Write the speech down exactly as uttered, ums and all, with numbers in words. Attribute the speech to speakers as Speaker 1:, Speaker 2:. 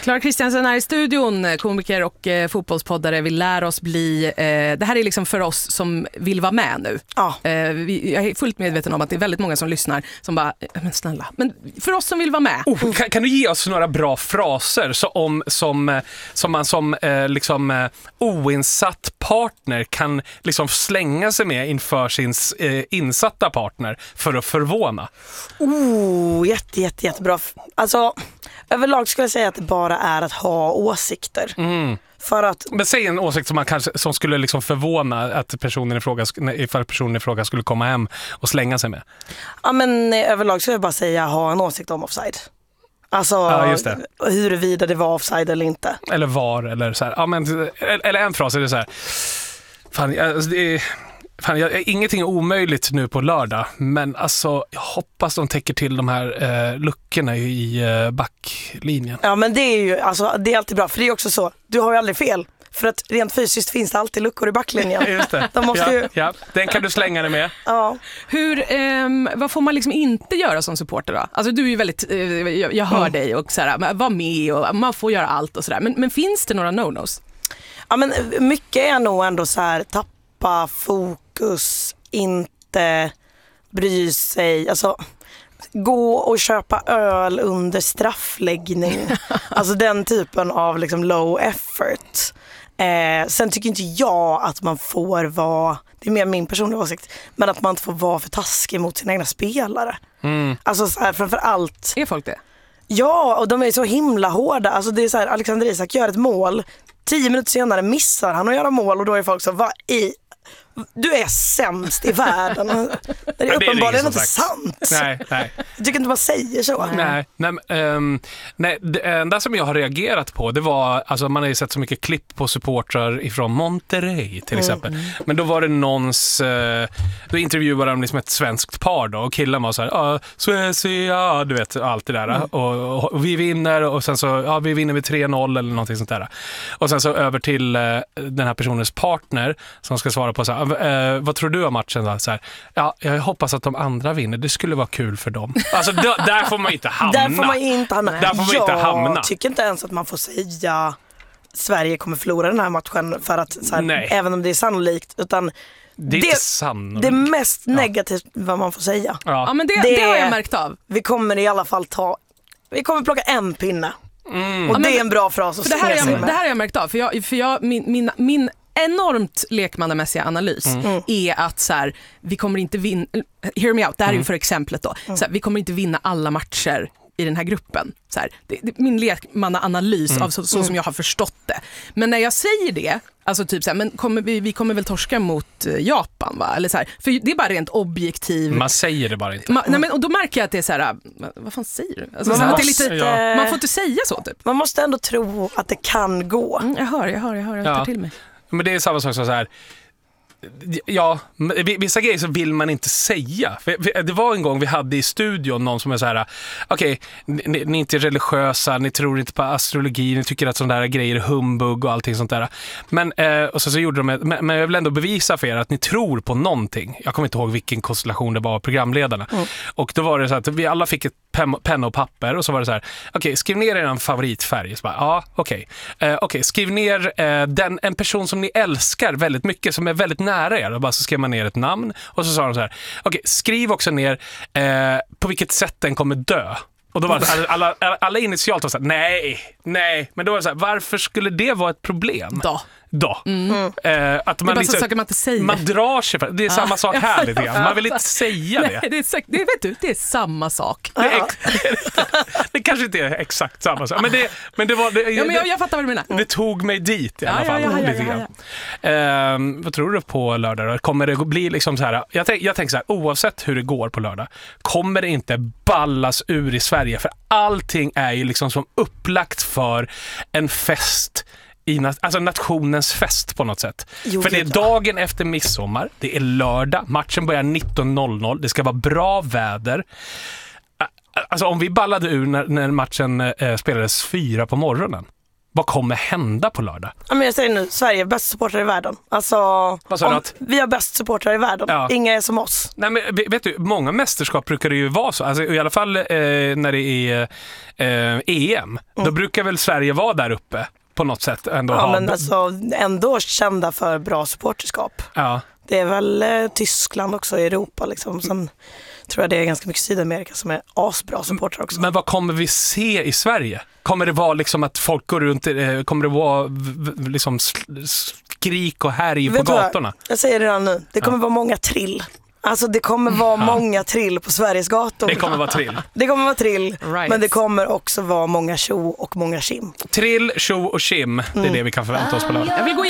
Speaker 1: Clara Kristiansen är i studion, komiker och eh, fotbollspoddare. Vi lär oss bli, eh, det här är liksom för oss som vill vara med nu.
Speaker 2: Ja.
Speaker 1: Eh, vi, jag är fullt medveten om att det är väldigt många som lyssnar som bara, men snälla, men för oss som vill vara med.
Speaker 3: Oh, kan, kan du ge oss några bra fraser så om, som, som man som eh, liksom, eh, oinsatt partner kan liksom slänga sig med inför sin eh, insatta partner för att förvåna?
Speaker 2: Oh, jätte, jätte, jättebra. Alltså, överlag skulle jag säga att det bara är att ha åsikter.
Speaker 3: Mm.
Speaker 2: För att...
Speaker 3: Men säg en åsikt som, man kanske, som skulle liksom förvåna att personen i fråga, ifall personen i fråga skulle komma hem och slänga sig med.
Speaker 2: Ja, men överlag skulle jag bara säga ha en åsikt om offside. Alltså,
Speaker 3: ja, just det.
Speaker 2: Huruvida det var offside eller inte.
Speaker 3: Eller var, eller så här. Ja, men, eller en fras är det så här. Fan, alltså, det är... Fan, jag, ingenting är omöjligt nu på lördag, men alltså, jag hoppas de täcker till de här eh, luckorna i eh, backlinjen.
Speaker 2: Ja, men det är ju alltså, det är alltid bra, för det är också så, du har ju aldrig fel. För att rent fysiskt finns det alltid luckor i backlinjen.
Speaker 3: Just det.
Speaker 2: De måste
Speaker 3: ja,
Speaker 2: ju...
Speaker 3: ja, den kan du slänga dig med.
Speaker 2: Ja.
Speaker 1: Hur, ehm, vad får man liksom inte göra som supporter då? Alltså du är ju väldigt, eh, jag, jag hör mm. dig och såhär, var med och man får göra allt och sådär. Men, men finns det några no-nos?
Speaker 2: Ja, men mycket är nog ändå så här, tappa fokus, inte bry sig, alltså gå och köpa öl under straffläggning. Alltså den typen av liksom low effort. Eh, sen tycker inte jag att man får vara, det är mer min personliga åsikt, men att man inte får vara för taskig mot sina egna spelare.
Speaker 3: Mm.
Speaker 2: Alltså så här, framför allt.
Speaker 1: Är folk det?
Speaker 2: Ja, och de är så himla hårda. Alltså det är så här, Alexander Isak gör ett mål, tio minuter senare missar han att göra mål och då är folk så, vad i du är sämst i världen. Det är uppenbarligen inte sant.
Speaker 3: Nej, nej.
Speaker 2: Jag tycker inte man säger så.
Speaker 3: Nej, nej, um, nej, det enda som jag har reagerat på, det var, alltså man har ju sett så mycket klipp på supportrar ifrån Monterrey till exempel. Mm. Men då var det någons, uh, då intervjuade de liksom ett svenskt par då, och killen var så här, ja, Suecia, du vet, allt det där. Mm. Och, och vi vinner, och sen så, ja, vi vinner med tre noll eller någonting sånt där. Och sen så över till uh, den här personens partner som ska svara på så här, Uh, vad tror du om matchen då? Så här, ja, jag hoppas att de andra vinner. Det skulle vara kul för dem. Alltså d- där får man inte hamna.
Speaker 2: Där får man inte hamna.
Speaker 3: Där får man
Speaker 2: jag
Speaker 3: inte hamna.
Speaker 2: tycker inte ens att man får säga Sverige kommer förlora den här matchen för att så här, även om det är sannolikt, utan
Speaker 3: det är
Speaker 2: det,
Speaker 3: inte sannolikt.
Speaker 2: Det mest negativt ja. vad man får säga.
Speaker 1: Ja, ja men det, det, det har jag märkt av.
Speaker 2: Vi kommer i alla fall ta vi kommer plocka en pinne. Mm. Och
Speaker 1: ja,
Speaker 2: det
Speaker 1: men,
Speaker 2: är en bra fras att
Speaker 1: det här, jag,
Speaker 2: med.
Speaker 1: det här har jag märkt av, för jag, för jag min, min, min enormt lekmannamässiga analys mm. är att så här, vi kommer inte vinna, hear me out, det här mm. är ju för exemplet då, mm. så här, vi kommer inte vinna alla matcher i den här gruppen. Så här, det, det, min lekmannaanalys mm. av så, så mm. som jag har förstått det. Men när jag säger det, alltså typ så här, men kommer vi, vi kommer väl torska mot Japan, va? Eller så här, för det är bara rent objektiv.
Speaker 3: Man säger det bara inte.
Speaker 1: Ma, nej, men, och då märker jag att det är så här, vad fan säger du? Alltså, man, måste, lite, ja. man får inte säga så typ.
Speaker 2: Man måste ändå tro att det kan gå.
Speaker 1: Mm, jag hör, jag hör, jag hör, jag tar ja. till mig.
Speaker 3: Men det är samma sak som så här. Ja, vissa grejer så vill man inte säga. Det var en gång vi hade i studion någon som är så här, okej, okay, ni, ni är inte religiösa, ni tror inte på astrologi, ni tycker att sådana där grejer är humbug och allting sånt där. Men, eh, och så, så gjorde de ett, men, men jag vill ändå bevisa för er att ni tror på någonting. Jag kommer inte ihåg vilken konstellation det var, programledarna. Mm. Och då var det så att vi alla fick ett penna och papper och så var det så här, okej, okay, skriv ner er en favoritfärg. Så bara, ja, okej. Okay. Eh, okay, skriv ner eh, den, en person som ni älskar väldigt mycket, som är väldigt nära er. Och bara så skrev man ner ett namn och så sa de så här, okej, okay, skriv också ner eh, på vilket sätt den kommer dö. Och då var det, alla, alla, alla initialt var så här, nej, nej. Men då var det så här, varför skulle det vara ett problem?
Speaker 1: Då.
Speaker 3: Då. Mm. Eh, att man, liksom,
Speaker 1: man, inte säger.
Speaker 3: man drar sig för det. är ah. samma sak här lite grann. Man vill inte säga det.
Speaker 1: Nej, det, är, det, vet du, det är samma sak.
Speaker 3: Det, är ex- det kanske inte är exakt samma sak. Men det, men det var... Det,
Speaker 1: ja, men jag, jag fattar vad du menar.
Speaker 3: Det tog mig dit i alla
Speaker 1: ja,
Speaker 3: fall.
Speaker 1: Ja, ja, ja,
Speaker 3: lite
Speaker 1: ja,
Speaker 3: grann. ja, ja. Eh, vad tror du på lördag då? Kommer det bli liksom så här... Jag, tänk, jag tänker så här, oavsett hur det går på lördag, kommer det inte ballas ur i Sverige? För allting är ju liksom som upplagt för en fest... I nat- alltså nationens fest på något sätt. Jo, för det är dagen efter midsommar. Det är lördag. Matchen börjar nitton noll noll. Det ska vara bra väder. Alltså om vi ballade ur när, när matchen eh, spelades fyra på morgonen. Vad kommer hända på lördag?
Speaker 2: Ja, men jag säger nu, Sverige är bäst supportrar i världen. Alltså,
Speaker 3: Vad sa du
Speaker 2: om,
Speaker 3: att?
Speaker 2: vi har bäst supportrar i världen.
Speaker 3: Ja.
Speaker 2: Inga är som oss.
Speaker 3: Nej, men vet du, många mästerskap brukar det ju vara så. Alltså, i alla fall eh, när det är eh, E M. Mm. Då brukar väl Sverige vara där uppe på något sätt. Ändå
Speaker 2: ja,
Speaker 3: ha...
Speaker 2: men alltså ändå kända för bra supporterskap.
Speaker 3: Ja.
Speaker 2: Det är väl eh, Tyskland också i Europa liksom. Sen tror jag det är ganska mycket Sydamerika som är asbra supportrar också.
Speaker 3: Men vad kommer vi se i Sverige? Kommer det vara liksom att folk går runt, eh, kommer det vara liksom skrik och härj på gatorna?
Speaker 2: Jag, jag säger det redan nu, det kommer ja. vara många trill. Alltså det kommer vara ja. många trill på Sveriges gator.
Speaker 3: Det kommer vara trill.
Speaker 2: Det kommer vara trill,
Speaker 1: right.
Speaker 2: men det kommer också vara många tjo och många kim.
Speaker 3: Trill, tjo och kim, det är mm. det vi kan förvänta oss på lördag.
Speaker 1: Jag vill gå